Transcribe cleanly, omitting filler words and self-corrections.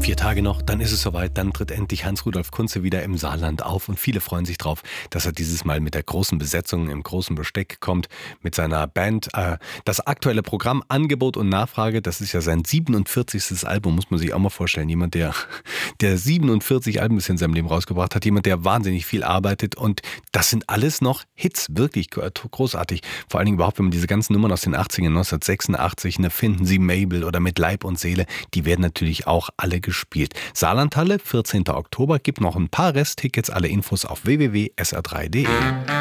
4 Tage noch, dann ist es soweit, dann tritt endlich Hans-Rudolf Kunze wieder im Saarland auf und viele freuen sich drauf, dass er dieses Mal mit der großen Besetzung im großen Besteck kommt, mit seiner Band. Das aktuelle Programm Angebot und Nachfrage, das ist ja sein 47. Album, muss man sich auch mal vorstellen. Jemand, der 47 Alben bisher in seinem Leben rausgebracht hat, jemand, der wahnsinnig viel arbeitet und das sind alles noch Hits, wirklich großartig. Vor allen Dingen überhaupt, wenn man diese ganzen Nummern aus den 80ern, 1986, ne, Finden Sie Mabel oder Mit Leib und Seele, die werden natürlich auch alle gespielt. Saarlandhalle, 14. Oktober, gibt noch ein paar Resttickets, alle Infos auf www.sr3.de.